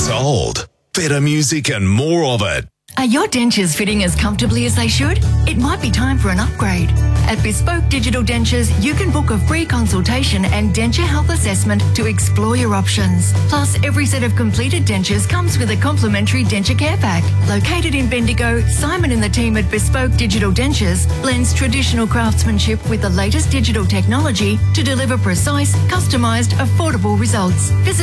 Sold. Better music and more of it. Are your dentures fitting as comfortably as they should? It might be time for an upgrade. At Bespoke Digital Dentures, you can book a free consultation and denture health assessment to explore your options. Plus, every set of completed dentures comes with a complimentary denture care pack. Located in Bendigo, Simon and the team at Bespoke Digital Dentures blends traditional craftsmanship with the latest digital technology to deliver precise, customised, affordable results. Visit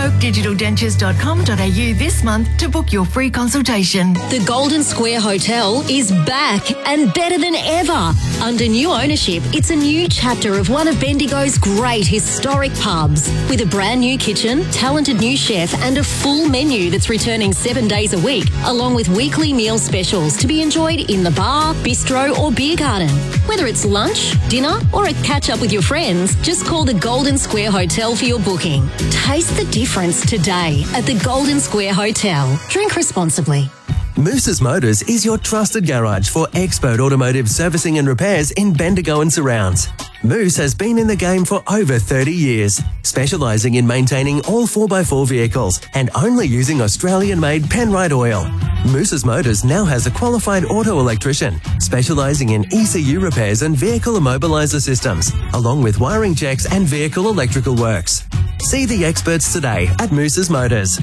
bespokedigitaldentures.com.au this month to book your free consultation. The Golden Square Hotel is back and better than ever. Under new ownership, it's a new chapter of one of Bendigo's great historic pubs. With a brand new kitchen, talented new chef and a full menu that's returning 7 days a week, along with weekly meal specials to be enjoyed in the bar, bistro or beer garden. Whether it's lunch, dinner or a catch-up with your friends, just call the Golden Square Hotel for your booking. Taste the difference today at the Golden Square Hotel. Drink responsibly. Moose's Motors is your trusted garage for expert automotive servicing and repairs in Bendigo and surrounds. Moose has been in the game for over 30 years, specialising in maintaining all 4x4 vehicles and only using Australian-made Penrite oil. Moose's Motors now has a qualified auto electrician, specialising in ECU repairs and vehicle immobiliser systems, along with wiring checks and vehicle electrical works. See the experts today at Moose's Motors.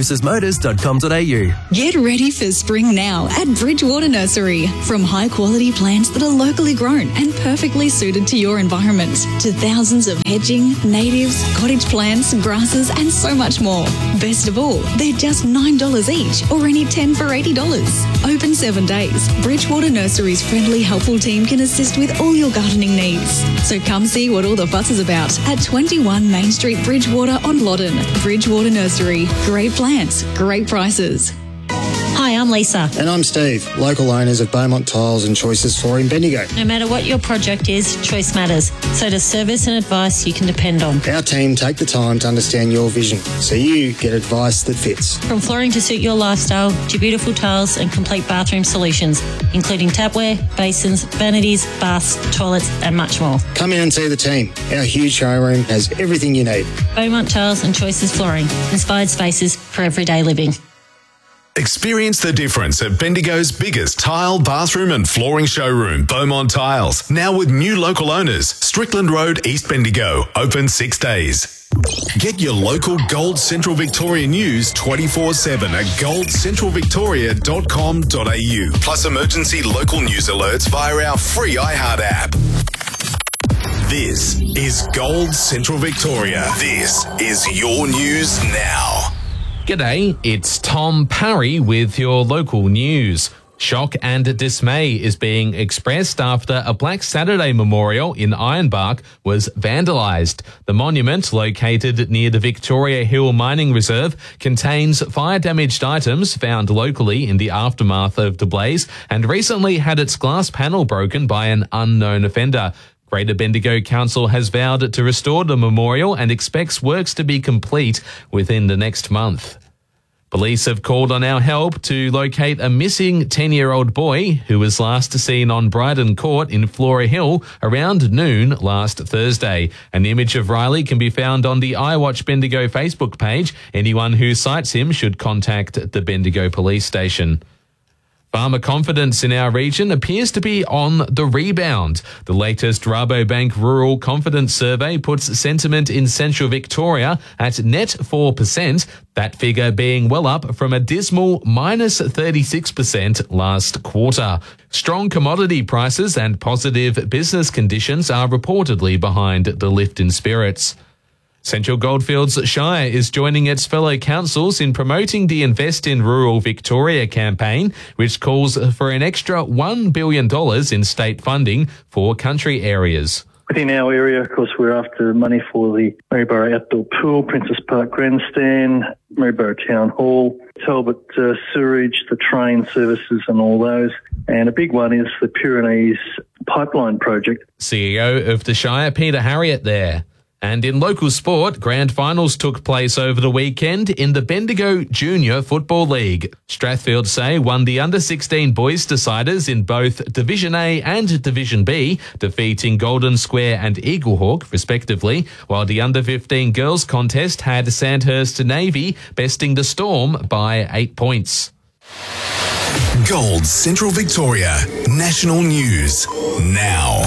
moosesmotors.com.au. Get ready for spring now at Bridgewater Nursery. From high-quality plants that are locally grown and perfectly suited to your environment, to thousands of hedging, natives, cottage plants, grasses and so much more. Best of all, they're just $9 each or any 10 for $80. Open 7 days. Bridgewater Nursery's friendly, helpful team can assist with all your gardening needs. So come see what all the fuss is about at 21 Main Street, Bridgewater on Loddon. Bridgewater Nursery. Great plants, great prices. Hi, I'm Lisa. And I'm Steve, local owners of Beaumont Tiles and Choices Flooring Bendigo. No matter what your project is, choice matters. So does service and advice you can depend on. Our team take the time to understand your vision, so you get advice that fits. From flooring to suit your lifestyle, to beautiful tiles and complete bathroom solutions, including tapware, basins, vanities, baths, toilets and much more. Come in and see the team. Our huge showroom has everything you need. Beaumont Tiles and Choices Flooring. Inspired spaces for everyday living. Experience the difference at Bendigo's biggest tile, bathroom and flooring showroom, Beaumont Tiles. Now with new local owners, Strickland Road, East Bendigo. Open 6 days. Get your local Gold Central Victoria news 24/7 at goldcentralvictoria.com.au. Plus emergency local news alerts via our free iHeart app. This is Gold Central Victoria. This is your news now. G'day, it's Tom Parry with your local news. Shock and dismay is being expressed after a Black Saturday memorial in Ironbark was vandalised. The monument, located near the Victoria Hill Mining Reserve, contains fire-damaged items found locally in the aftermath of the blaze and recently had its glass panel broken by an unknown offender. Greater Bendigo Council has vowed to restore the memorial and expects works to be complete within the next month. Police have called on our help to locate a missing 10-year-old boy who was last seen on Bryden Court in Flora Hill around noon last Thursday. An image of Riley can be found on the iWatch Bendigo Facebook page. Anyone who sights him should contact the Bendigo Police Station. Farmer confidence in our region appears to be on the rebound. The latest Rabobank Rural Confidence Survey puts sentiment in Central Victoria at net 4%, that figure being well up from a dismal minus 36% last quarter. Strong commodity prices and positive business conditions are reportedly behind the lift in spirits. Central Goldfields Shire is joining its fellow councils in promoting the Invest in Rural Victoria campaign, which calls for an extra $1 billion in state funding for country areas. Within our area, of course, we're after money for the Maryborough Outdoor Pool, Princess Park Grandstand, Maryborough Town Hall, Talbot Sewerage, the train services and all those. And a big one is the Pyrenees Pipeline Project. CEO of the Shire, Peter Harriott there. And in local sport, grand finals took place over the weekend in the Bendigo Junior Football League. Strathfield Say won the under-16 boys deciders in both Division A and Division B, defeating Golden Square and Eaglehawk, respectively, while the under-15 girls contest had Sandhurst Navy besting the Storm by 8 points. Gold Central Victoria National News now.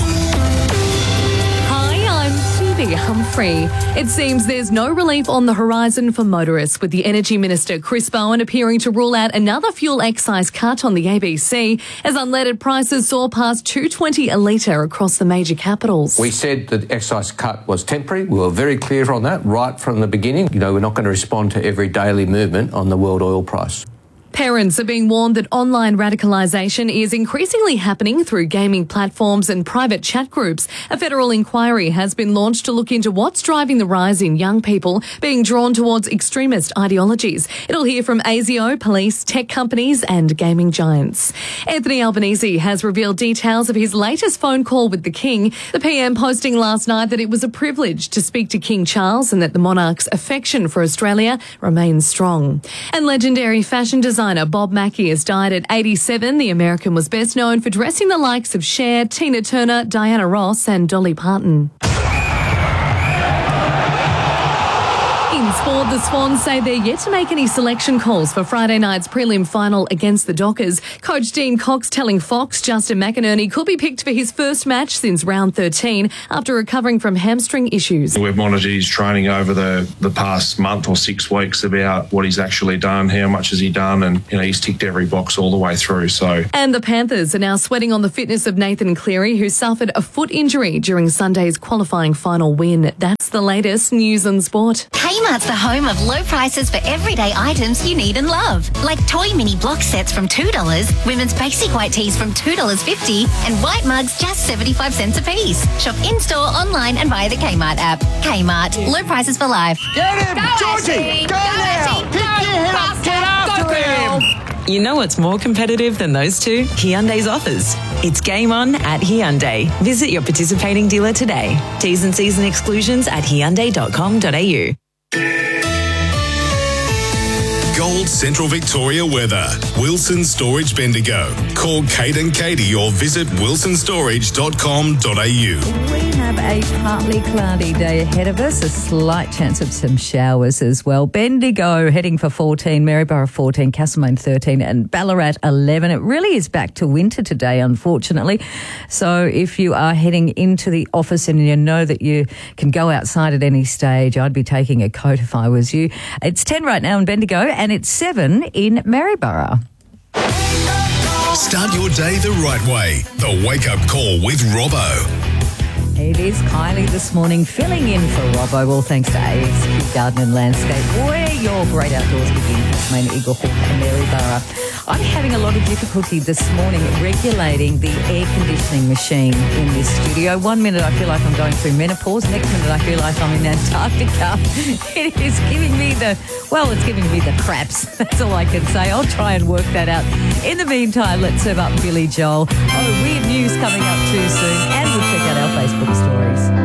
Humphrey. It seems there's no relief on the horizon for motorists, with the Energy Minister Chris Bowen appearing to rule out another fuel excise cut on the ABC as unleaded prices soar past $2.20 a litre across the major capitals. We said that the excise cut was temporary. We were very clear on that right from the beginning. We're not going to respond to every daily movement on the world oil price. Parents are being warned that online radicalisation is increasingly happening through gaming platforms and private chat groups. A federal inquiry has been launched to look into what's driving the rise in young people being drawn towards extremist ideologies. It'll hear from ASIO, police, tech companies and gaming giants. Anthony Albanese has revealed details of his latest phone call with the King. The PM posting last night that it was a privilege to speak to King Charles and that the monarch's affection for Australia remains strong. And legendary fashion designer Bob Mackie has died at 87. The American was best known for dressing the likes of Cher, Tina Turner, Diana Ross and Dolly Parton. In sport, the Swans say they're yet to make any selection calls for Friday night's prelim final against the Dockers. Coach Dean Cox telling Fox Justin McInerney could be picked for his first match since round 13 after recovering from hamstring issues. We've monitored his training over the past month or 6 weeks about what he's actually done, how much has he done, and he's ticked every box all the way through. And the Panthers are now sweating on the fitness of Nathan Cleary, who suffered a foot injury during Sunday's qualifying final win. That's the latest news and sport. Kmart's the home of low prices for everyday items you need and love. Like toy mini block sets from $2, women's basic white tees from $2.50, and white mugs just 75 cents a piece. Shop in-store, online and via the Kmart app. Kmart, low prices for life. Get him! Georgie! Go now! Pick your head up! Get after him! You know what's more competitive than those two? Hyundai's offers. It's game on at Hyundai. Visit your participating dealer today. T's and C's and exclusions at hyundai.com.au. Gold Central Victoria weather. Wilson Storage Bendigo. Call Kate and Katie or visit wilsonstorage.com.au. We have a partly cloudy day ahead of us, a slight chance of some showers as well. Bendigo heading for 14, Maryborough 14, Castlemaine 13 and Ballarat 11. It really is back to winter today, unfortunately. So if you are heading into the office and you know that you can go outside at any stage, I'd be taking a coat if I was you. It's 10 right now in Bendigo and it's 7 in Maryborough. Start your day the right way. The Wake Up Call with Robbo. It is Kylie this morning filling in for Robbo, all thanks to AXQ Garden and Landscape, where your great outdoors begin, Tasmania, Eaglehawk and Maryborough. I'm having a lot of difficulty this morning regulating the air conditioning machine in this studio. 1 minute I feel like I'm going through menopause, next minute I feel like I'm in Antarctica. It is giving me it's giving me the craps. That's all I can say. I'll try and work that out. In the meantime, let's serve up Billy Joel. Weird news coming up too soon, and we'll check out our Facebook stories.